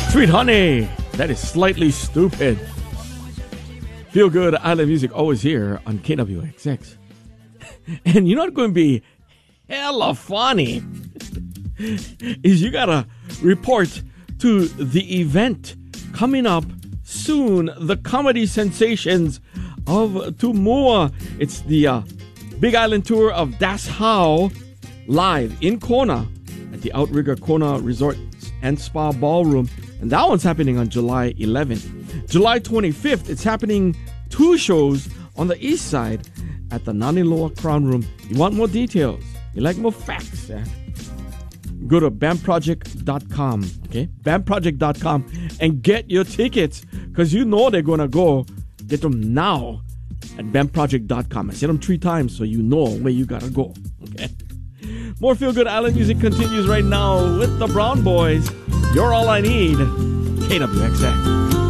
Sweet Honey, that is slightly stupid. Feel good island music always here on KWXX. And you know what's going to be hella funny is you gotta report to the event coming up soon, the comedy sensations of Tumua. It's the Big Island tour of Das How live in Kona at the Outrigger Kona Resort and Spa Ballroom. And that one's happening on July 11th. July 25th, it's happening 2 shows on the east side at the Naniloa Crown Room. You want more details? You like more facts? Go to bandproject.com, okay? bandproject.com and get your tickets because you know they're going to go. Get them now at bandproject.com. I said them 3 times so you know where you got to go, okay? More Feel Good Island music continues right now with the Brown Boys. You're all I need. KWXX.